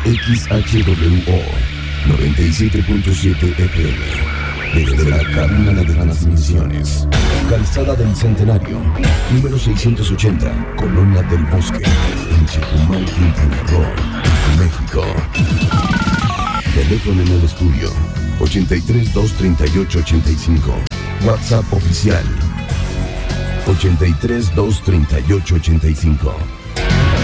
XHWO 97.7 FM. Desde la cabina de transmisiones. Calzada del Centenario, número 680, Colonia del Bosque, en Chetumal, Quintana Roo, México. Teléfono en el estudio 83 238 85. WhatsApp oficial 83 238 85.